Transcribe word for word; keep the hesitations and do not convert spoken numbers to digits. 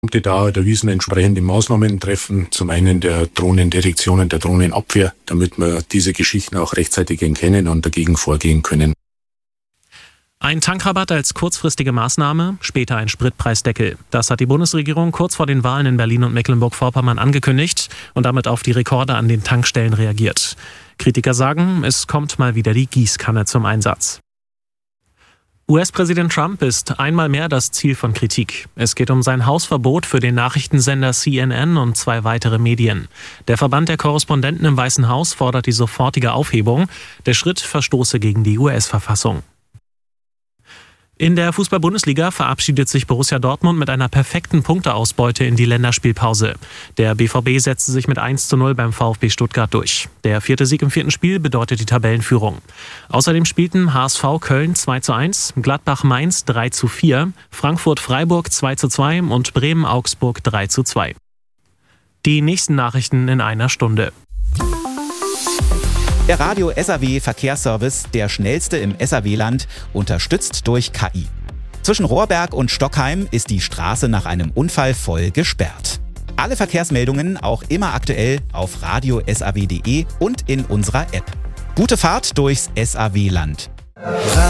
Da erwiesen entsprechende Maßnahmen treffen, zum einen der Drohnendetektion und der Drohnenabwehr, damit wir diese Geschichten auch rechtzeitig erkennen und dagegen vorgehen können. Ein Tankrabatt als kurzfristige Maßnahme, später ein Spritpreisdeckel. Das hat die Bundesregierung kurz vor den Wahlen in Berlin und Mecklenburg-Vorpommern angekündigt und damit auf die Rekorde an den Tankstellen reagiert. Kritiker sagen, es kommt mal wieder die Gießkanne zum Einsatz. U S-Präsident Trump ist einmal mehr das Ziel von Kritik. Es geht um sein Hausverbot für den Nachrichtensender C N N und zwei weitere Medien. Der Verband der Korrespondenten im Weißen Haus fordert die sofortige Aufhebung. Der Schritt verstoße gegen die U S-Verfassung. In der Fußball-Bundesliga verabschiedet sich Borussia Dortmund mit einer perfekten Punkteausbeute in die Länderspielpause. Der B V B setzte sich mit eins zu null beim VfB Stuttgart durch. Der vierte Sieg im vierten Spiel bedeutet die Tabellenführung. Außerdem spielten H S V Köln zwei zu eins, Gladbach Mainz drei zu vier, Frankfurt Freiburg zwei zu zwei und Bremen Augsburg drei zu zwei. Die nächsten Nachrichten in einer Stunde. Der Radio S A W Verkehrsservice, der schnellste im S A W-Land, unterstützt durch K I. Zwischen Rohrberg und Stockheim ist die Straße nach einem Unfall voll gesperrt. Alle Verkehrsmeldungen auch immer aktuell auf radio punkt s a w punkt d e und in unserer App. Gute Fahrt durchs S A W-Land.